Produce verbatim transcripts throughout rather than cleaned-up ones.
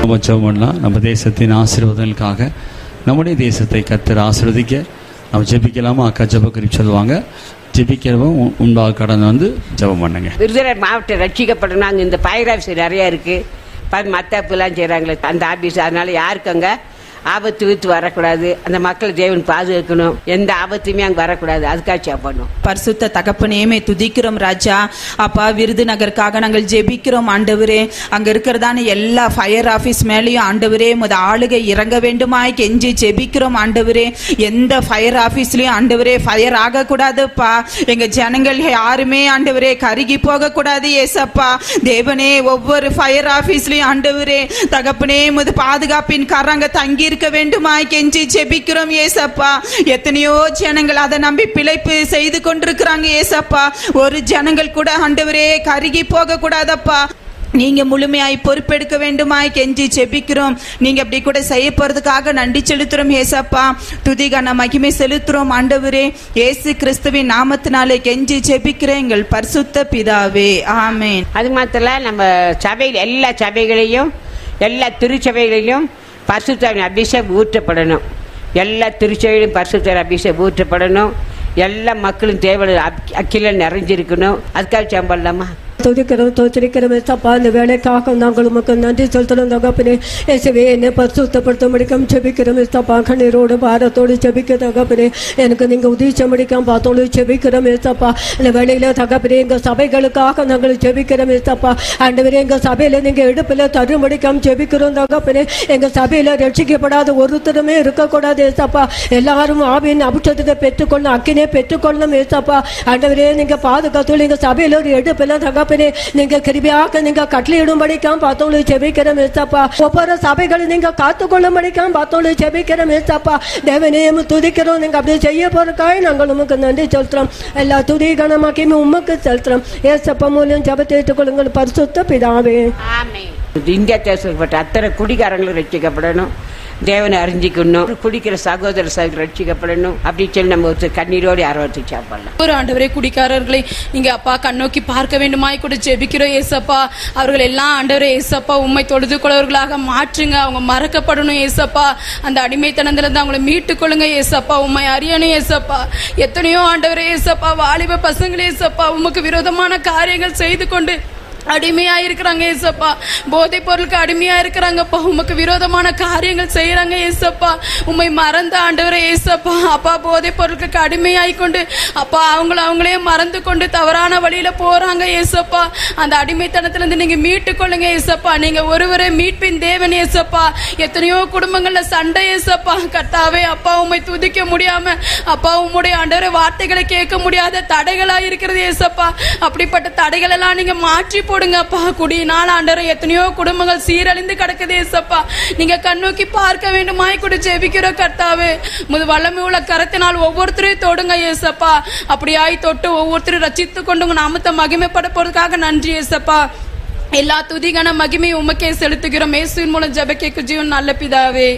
நம்ம ஜெபம் பண்ணலாம். நம்ம தேசத்தின் ஆசீர்வாதங்களுக்காக நம்முடைய தேசத்தை கர்த்தர் ஆசீர்வதிக்க நம்ம ஜெபிக்கலாமா? அக்கா ஜெப குறிப்பு சொல்லுவாங்க. ஜெபிக்கிறவங்க உண்டாக கடனை வந்து ஜெபம் பண்ணுங்க. விருதுநகர் மாவட்டம் ரட்சிக்கப்படணும். அங்கே இந்த ஃபயர் ஆஃபீஸ் நிறையா இருக்குது, மத்தாப்புலாம் செய்கிறாங்களே அந்த ஆஃபீஸ். அதனால யாருக்கு அங்கே ஆபத்து வித்து வரக்கூடாது. அந்த மக்கள் தேவன் பாதுகாக்கணும், எந்த ஆபத்துமே அங்கே வரக்கூடாது. அதுக்காக சாப்பிடணும். பரிசுத்த தகப்பனேமே துதிக்கிறோம் ராஜா. அப்பா விருதுநகருக்காக நாங்கள் ஜெபிக்கிறோம் ஆண்டவரே. அங்க இருக்கிறதான எல்லா ஃபயர் ஆபீஸ் மேலேயும் ஆண்டவரே முத ஆளுகை இறங்க வேண்டுமாய் கெஞ்சி ஜெபிக்கிறோம் ஆண்டவரே. எந்த ஃபயர் ஆபீஸ்லயும் ஆண்டவரே ஃபயர் ஆக கூடாதுப்பா. எங்க ஜனங்கள் யாருமே ஆண்டவரே கருகி போக கூடாது ஏசப்பா. தேவனே ஒவ்வொரு ஃபயர் ஆபீஸ்லயும் ஆண்டவரே தகப்பனே முத பாதுகாப்பின் கரங்க தங்கி இருக்க வேண்டுமாய் கெஞ்சி ஜெபிக்கிறோம் ஏசப்பா. எத்தனையோ ஜனங்கள் அதை நம்பி பிழைப்பு செய்து கொண்டிருக்கிறாங்க ஏசப்பா. ஒரு ஜனங்கள் கூட ஆண்டவரே கருகி போக கூடாதப்பா. நீங்க முழுமையாய் பொறுப்பெடுக்க வேண்டுமாய் கெஞ்சி ஜெபிக்கிறோம். நீங்க அப்படி கூட செய்ய போறதுக்காக நன்றி செலுத்துறோம் ஏசப்பா. துதிகான மகிமை செலுத்துறோம் ஆண்டவரே. இயேசு கிறிஸ்துவின் நாமத்தினாலே கெஞ்சி ஜெபிக்கிறேன் எங்கள் பரிசுத்த பிதாவே, ஆமென். அது மாத்திரம் நம்ம சபையில் எல்லா சபைகளையும் எல்லா திருச்சபைகளிலும் பரிசுத்த அபிஷேகம் ஊற்றப்படணும். எல்லா திருச்சபையிலும் பரிசுத்த அபிஷேகம் ஊற்றப்படணும். எல்லா மக்களும் தேவை அக்கில நிறைஞ்சிருக்கணும். அதுக்காக சம்பளமா துதிக்கிறோம் தோற்றிருக்கிறோம் ஏசப்பா. இந்த வேலைக்காக நாங்கள் உமக்கு நன்றி செலுத்துறோம் தகப்பனே. இயேசுவே என்னை பரிசுத்தப்படுத்த முடிக்கும் ஜெபிக்கிறோம் ஏசப்பா. கண்ணீரோடு பாரத்தோடு ஜெபிக்க தகப்பனே. எனக்கு நீங்க உதவிச்ச முடிக்கும் பார்த்தோடு ஜெபிக்கிறோம் ஏசப்பா. இந்த வேலையில தகப்பனே எங்க சபைகளுக்காக நாங்கள் ஜெபிக்கிறோம் ஏசப்பா. ஆண்டவரே எங்க சபையில நீங்க இடுப்புல தரு முடிக்கும் ஜெபிக்கிறோம் தகப்பனே. எங்க சபையில ரட்சிக்கப்படாத ஒருத்தருமே இருக்கக்கூடாது ஏசப்பா. எல்லாரும் ஆவியின் அபிஷேகத்தை பெற்றுக்கொள்ள அக்கினே பெற்றுக்கொள்ளணும் ஏசப்பா. ஆண்டவரே நீங்க பாதுகாத்து எங்க சபையில ஒரு இடுப்புல தகப்பனே நீங்க கிருபையாக நீங்க கட்டளையிடும்படிக்காம் பார்த்தோம் ஜெபிக்கிறோம் ஏசப்பா. ஒவ்வொரு சபைகளும் நீங்க காத்துக்கொள்ளும்படிக்காம் பார்த்தோம் ஜெபிக்கிறோம் ஏசப்பா. தேவனே துதிக்கிறோம். நீங்க அப்படி செய்ய போறதுக்காக நாங்கள் உமக்கு நன்றி செலுத்துறோம். எல்லா துதி கனமாக்கியும் உமக்கு செலுத்துறோம் ஏசப்பா. மூலம் ஜெபத்தை ஏற்றுக்கொள்ளுங்கள் பரிசுத்த பிதாவே, ஆமென். இந்தியா தேசப்பட்ட அத்தனை குடிகாரங்களும் ரட்சிக்கப்படணும். தேவனை அறிஞ்சிக்கணும். குடிக்கிற சகோதர சகோதரர் ரட்சிக்கப்படணும். அப்படி சொல்லி நம்ம ஒரு கண்ணீரோடு ஆர்வத்தை சாப்பிடலாம். ஒரு ஆண்டவரே குடிக்காரர்களை நீங்க அப்பா கண்ணோக்கி பார்க்க வேண்டுமாய் கூட ஜெபிக்கிறோம் ஏசப்பா. அவர்கள் எல்லாம் ஆண்டவரே ஏசப்பா உண்மை தொழுது கொள்வர்களாக மாற்றுங்க. அவங்க மறக்கப்படணும் ஏசப்பா. அந்த அடிமைத்தனத்துல இருந்து அவங்களை மீட்டுக் கொள்ளுங்க ஏசப்பா. உண்மை அறியணும் ஏசப்பா. எத்தனையோ ஆண்டவரே ஏசப்பா வாலிப பசங்களே ஏசப்பா உமக்கு விரோதமான காரியங்கள் செய்து கொண்டு அடிமையா இருக்கிறாங்க ஏசப்பா. போதை பொருளுக்கு அடிமையா இருக்கிறாங்கப்பா. உமக்கு விரோதமான காரியங்கள் செய்யறாங்க ஏசப்பா. உண்மை மறந்த ஆண்டவரே ஏசப்பா. அப்பா போதை பொருளுக்கு அடிமையாய் கொண்டு அப்பா அவங்கள அவங்களே மறந்து கொண்டு தவறான வழியில போறாங்க ஏசப்பா. அந்த அடிமைத்தனத்துல இருந்து நீங்க மீட்டு கொள்ளுங்க ஏசப்பா. நீங்க ஒருவரே மீட்பின் தேவன் ஏசப்பா. எத்தனையோ குடும்பங்கள்ல சண்டை ஏசப்பா. கர்த்தாவே அப்பா உண்மை துதிக்க முடியாம அப்பா உம்முடைய ஆண்டவரே வார்த்தைகளை கேட்க முடியாத தடைகளா இருக்கிறது ஏசப்பா. அப்படிப்பட்ட தடைகள் எல்லாம் நீங்க மாற்றி போடுங்கப்பா. குடியினால் ஆண்டவரே எத்தனையோ குடும்பங்கள் சீரழிந்து கிடக்குது ஏசப்பா. நீங்க கண்ணோக்கி பார்க்க வேண்டுமாய் கூட ஜெபிக்கிற கர்த்தாவே. முது வல்லமை உள்ள கரத்தினால் ஒவ்வொருத்தரையும் தொடுங்க ஏசப்பா. அப்படியாய் தொட்டு ஒவ்வொருத்தரும் ரட்சித்து கொண்டு உங்க நாமத்தை மகிமைப்பட போறதுக்காக நன்றி ஏசப்பா. எல்லா துதிகான மகிமை உமக்கே செலுத்துகிறோம். இயேசுவின் மூலம் ஜெப கேட்க ஜீவன் நல்ல பிதாவே.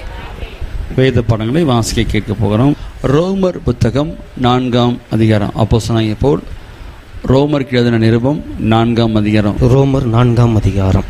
வேத பாடங்களை வாசிக்க கேட்க போகிறோம். ரோமர் புத்தகம் நான்காம் அதிகாரம். அப்போஸ்தலனாகிய பவுல் ரோமருக்கு எழுதின நிருபம் நான்காம் அதிகாரம். ரோமர் நான்காம் அதிகாரம்.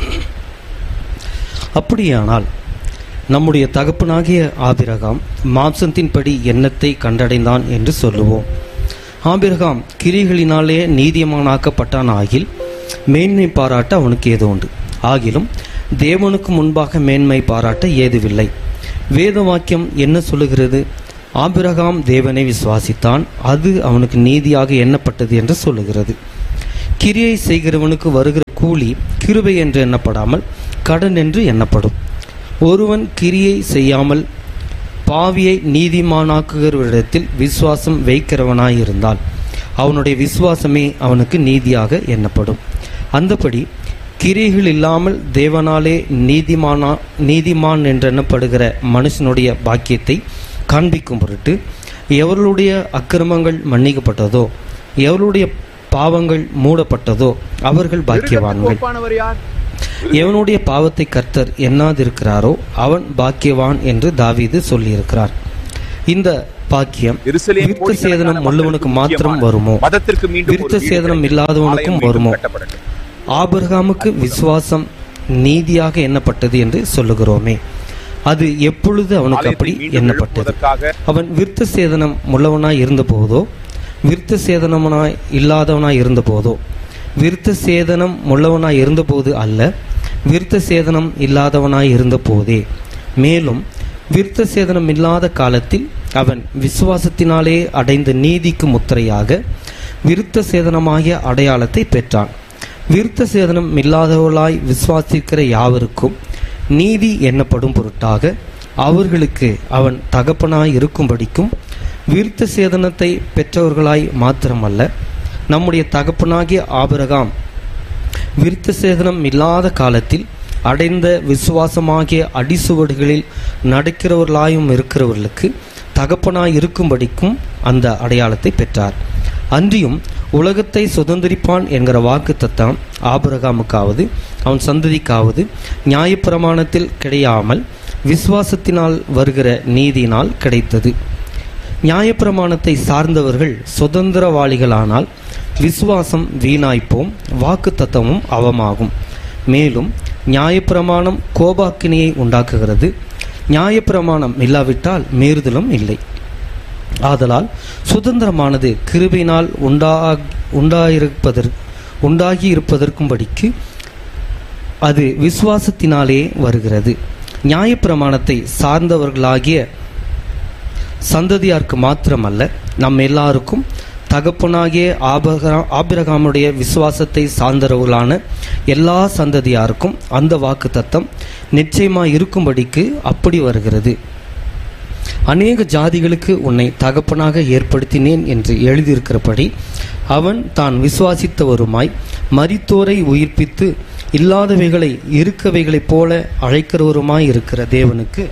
அப்படியானால் நம்முடைய தகப்பனாகிய ஆபிரகாம் மாம்சத்தின்படி எண்ணத்தை கண்டடைந்தான் என்று சொல்லுவோம். ஆபிரகாம் கிரிகளினாலே நீதிமானாக்கப்பட்டான் ஆகில் மேன்மை பாராட்ட அவனுக்கு ஏதோ உண்டு. ஆகிலும் தேவனுக்கு முன்பாக மேன்மை பாராட்ட ஏதுவில்லை. வேத வாக்கியம் என்ன சொல்லுகிறது? ஆபிரகாம் தேவனை விசுவாசித்தான், அது அவனுக்கு நீதியாக எண்ணப்பட்டது என்று சொல்லுகிறது. கிரியை செய்கிறவனுக்கு வருகிற கூலி கிருபை என்று எண்ணப்படாமல் கடன் என்று எண்ணப்படும். ஒருவன் கிரியை செய்யாமல் பாவியை நீதிமானாக்குகிறவரிடத்தில் விசுவாசம் வைக்கிறவனாயிருந்தால் அவனுடைய விசுவாசமே அவனுக்கு நீதியாக எண்ணப்படும். அந்தபடி கிரிகள் இல்லாமல் தேவனாலே நீதிமானா நீதிமான் என்றெண்ணப்படுகிற மனுஷனுடைய பாக்கியத்தை காண்பிக்கும் பொருட்டு எவர்களுடைய அக்கிரமங்கள் மன்னிக்கப்பட்டதோ எவருடைய பாவங்கள் மூடப்பட்டதோ அவர்கள் பாக்கியவான்கள். எவனுடைய பாவத்தை கர்த்தர் எண்ணாதிருக்கிறாரோ அவன் பாக்கியவான் என்று தாவீது சொல்லியிருக்கிறார். இந்த பாக்கியம் விருத்த சேதனம் உள்ளவனுக்கு மாத்திரம் வருமோ? விருத்த சேதனம் இல்லாதவனுக்கும் வருமோ? ஆபிரகாமுக்கு விசுவாசம் நீதியாக எண்ணப்பட்டது என்று சொல்லுகிறோமே, அது எப்பொழுது அவனுக்கு அப்படி எண்ணப்பட்டது? அவன் விருத்த சேதனம் உள்ளவனாய் இருந்த போதோ விருத்த சேதனமாய் இல்லாதவனாய் இருந்த போதோ? விருத்த சேதனம் உள்ளவனாய் இருந்தபோது அல்ல, விருத்த சேதனம் இல்லாதவனாய் இருந்த போதே. மேலும் விருத்த சேதனம் இல்லாத காலத்தில் அவன் விசுவாசத்தினாலே அடைந்த நீதிக்கு முத்திரையாக விருத்த சேதனமாகிய அடையாளத்தை பெற்றான். விருத்த சேதனம் இல்லாதவர்களாய் விசுவாசிக்கிற யாவருக்கும் நீதி எண்ணப்படும் பொருட்டாக அவர்களுக்கு அவன் தகப்பனாய் இருக்கும்படிக்கும் விருத்த சேதனத்தை பெற்றவர்களாய் மாத்திரமல்ல, நம்முடைய தகப்பனாகிய ஆபிரகாம் விருத்த சேதனம் இல்லாத காலத்தில் அடைந்த விசுவாசமாகிய அடிசுவடுகளில் நடக்கிறவர்களாயும் இருக்கிறவர்களுக்கு தகப்பனாய் இருக்கும்படிக்கும் அந்த அடையாளத்தை பெற்றார். அன்றியும் உலகத்தை சுதந்திரிப்பான் என்கிற வாக்கு தத்தம் ஆபிரகாமுக்காவது அவன் சந்ததிக்காவது நியாயப்பிரமாணத்தில் கிடையாமல் விசுவாசத்தினால் வருகிற நீதியினால் கிடைத்தது. நியாயப்பிரமாணத்தை சார்ந்தவர்கள் சுதந்திரவாளிகளானால் விசுவாசம் வீணாய்ப்போம், வாக்கு தத்தமும் அவமாகும். மேலும் நியாயப்பிரமாணம் கோபாக்கினியை உண்டாக்குகிறது. நியாயப்பிரமாணம் இல்லாவிட்டால் மீறுதலும் இல்லை. ஆதலால் சுதந்திரமானது கிருபையினால் உண்டா உண்டாயிருப்பதற்கு உண்டாகி இருப்பதற்கும்படிக்கு அது விசுவாசத்தினாலே வருகிறது. நியாயப்பிரமாணத்தை சார்ந்தவர்களாகிய சந்ததியாருக்கு மாத்திரமல்ல, நம் எல்லாருக்கும் தகப்பனாகிய ஆபரகா ஆபிரகாமுடைய விசுவாசத்தை சார்ந்தவர்களான எல்லா சந்ததியாருக்கும் அந்த வாக்கு தத்தம் நிச்சயமாய் இருக்கும்படிக்கு அப்படி வருகிறது. அநேக ஜாதிகளுக்கு உன்னை தகப்பனாக ஏற்படுத்தினேன் என்று எழுதியிருக்கிறபடி அவன் தான் விசுவாசித்தவருமாய் மரித்தோரை உயிர்ப்பித்து இல்லாதவைகளை இருக்கவைகளைப் போல அழைக்கிறவருமாய் இருக்கிற தேவனுக்கு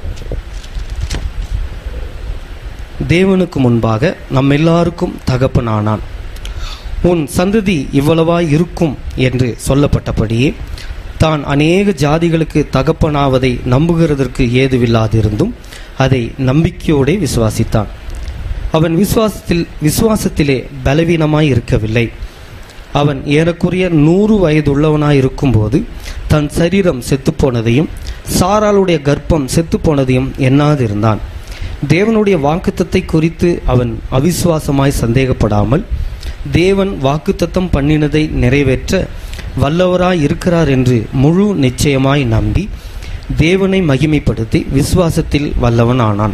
தேவனுக்கு முன்பாக நம் எல்லாருக்கும் தகப்பனானான். உன் சந்ததி இவ்வளவாய் இருக்கும் என்று சொல்லப்பட்டபடியே தான் அநேக ஜாதிகளுக்கு தகப்பனாவதை நம்புகிறதற்கு ஏதுவில்லாதிருந்தும் அதை நம்பிக்கையோடு விசுவாசித்தான். அவன் விசுவாசத்தில் விசுவாசத்திலே பலவீனமாய் இருக்கவில்லை. அவன் ஏறக்குறைய நூறு வயதுள்ளவனாய் இருக்கும்போது தன் சரீரம் செத்துப்போனதையும் சாராளுடைய கர்ப்பம் செத்துப்போனதையும் எண்ணாதிருந்தான். தேவனுடைய வாக்குத்தத்தை குறித்து அவன் அவிசுவாசமாய் சந்தேகப்படாமல் தேவன் வாக்குத்தத்தம் பண்ணினதை நிறைவேற்ற வல்லவராய் இருக்கிறார் என்று முழு நிச்சயமாய் நம்பி தேவனை மகிமைப்படுத்தி விசுவாசத்தில் வல்லவன் ஆனான்.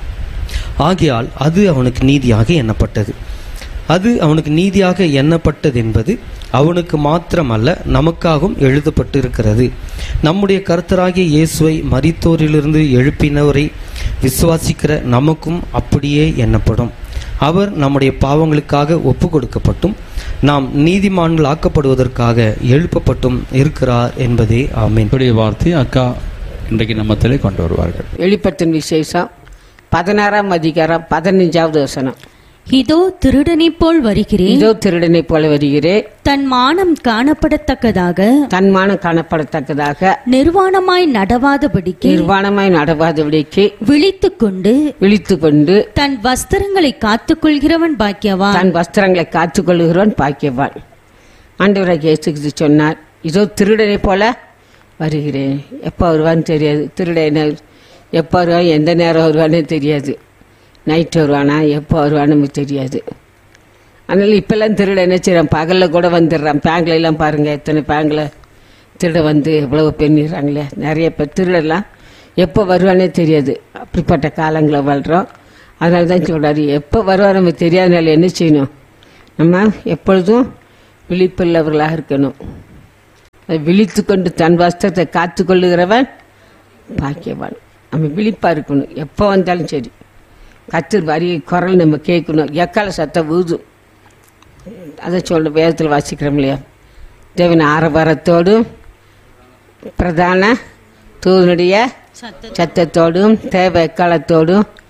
ஆகையால் அது அவனுக்கு நீதியாக எண்ணப்பட்டது. அது அவனுக்கு நீதியாக எண்ணப்பட்டது என்பது அவனுக்கு மாத்திரமல்ல, நமக்காகவும் எழுதப்பட்டிருக்கிறது. நம்முடைய கர்த்தராகிய இயேசுவை மரித்தோரிலிருந்து எழுப்பினவரை விசுவாசிக்கிற நமக்கும் அப்படியே எண்ணப்படும். அவர் நம்முடைய பாவங்களுக்காக ஒப்பு கொடுக்கப்பட்டும் நாம் நீதிமான்கள் ஆக்கப்படுவதற்காக எழுப்பப்பட்டும் இருக்கிறார் என்பதே ஆமென். வார்த்தை அக்கா இன்றைக்கு நம்மத்திலே கொண்டு வருவார்கள். வெளிப்படுத்தின் விசேஷம் பதினாறாம் அதிகாரம் பதினஞ்சாவது வசனம். இதோ திருடனை போல் வருகிறேன், இதோ திருடனை போல வருகிறேன், தன் மானம் காணப்படத்தக்கதாக தன் மானம் காணப்படத்தக்கதாக நிர்வாணமாய் நடவாதபடிக்கு நிர்வாணமாய் நடவாதபடிக்கு விழித்துக் கொண்டு விழித்துக் கொண்டு தன் வஸ்திரங்களை காத்துக் கொள்கிறவன் பாக்கியவான். தன் வஸ்திரங்களை காத்துக் கொள்கிறவன் பாக்கியவான். ஆண்டவராகிய இயேசு கிறிஸ்து சொன்னார், இதோ திருடனை போல வருகிறேன். எப்போ வருவான்னு தெரியாது. திருடனை எப்போ வருவான், எந்த நேரம் வருவான்னு தெரியாது. நைட்டு வருவானா, எப்போ வருவான்னு நமக்கு தெரியாது. அதனால் இப்போல்லாம் திருட என்ன செய்கிறான், பகலில் கூட வந்துடுறான். பேங்கிலெல்லாம் பாருங்கள், எத்தனை பேங்கில் திருட வந்து எவ்வளவு பண்ணிடுறாங்களே. நிறைய பேர் திருடெல்லாம் எப்போ வருவானே தெரியாது. அப்படிப்பட்ட காலங்களை வாழ்கிறோம். அதனால தான் சொல்கிறாரு, எப்போ வருவார் நமக்கு தெரியாதனால என்ன செய்யணும், நம்ம எப்பொழுதும் விழிப்புள்ளவர்களாக இருக்கணும். அதை விழித்து கொண்டு தன் வஸ்திரத்தை காத்து கொள்ளுகிறவன் பாக்கியவான். நம்ம விழிப்பாக இருக்கணும். எப்போ வந்தாலும் சரி கத்தர் வரி குரல் நம்ம கேட்கணும். எக்கால சத்தம் ஊதும். அதை சொல்ல வேதத்தில் வாசிக்கிறோம் இல்லையா, தேவன் ஆரவாரத்தோடும் பிரதான தூதனுடைய சத்தத்தோடும் தேவ எக்காலத்தோடும்